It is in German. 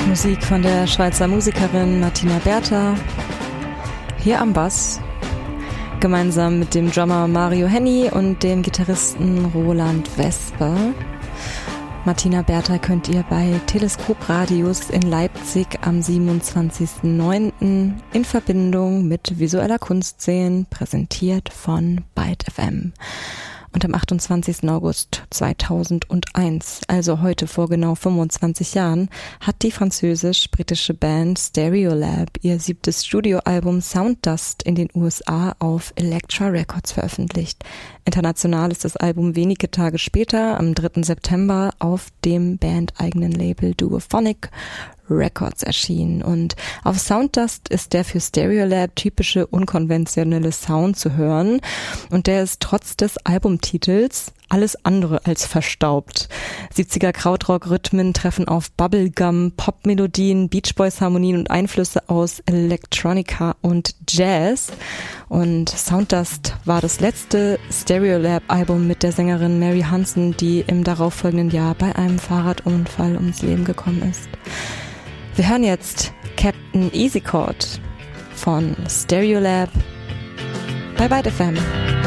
Musik von der Schweizer Musikerin Martina Bertha, hier am Bass, gemeinsam mit dem Drummer Mario Henny und dem Gitarristen Roland Vesper. Martina Bertha könnt ihr bei Teleskop Radius in Leipzig am 27.09. in Verbindung mit visueller Kunst sehen, präsentiert von Byte FM. Und am 28. August 2001, also heute vor genau 25 Jahren, hat die französisch-britische Band Stereolab ihr 7. Studioalbum Sound Dust in den USA auf Elektra Records veröffentlicht. International ist das Album wenige Tage später, am 3. September, auf dem bandeigenen Label Duophonic Records erschienen. Und auf Sound Dust ist der für Stereolab typische unkonventionelle Sound zu hören. Und der ist trotz des Albumtitels alles andere als verstaubt. 70er Krautrock-Rhythmen treffen auf Bubblegum, Pop-Melodien, Beach Boys-Harmonien und Einflüsse aus Electronica und Jazz. Und Sound Dust war das letzte Stereolab-Album mit der Sängerin Mary Hansen, die im darauffolgenden Jahr bei einem Fahrradunfall ums Leben gekommen ist. Wir hören jetzt Captain Easy Chord von Stereolab bei Byte FM.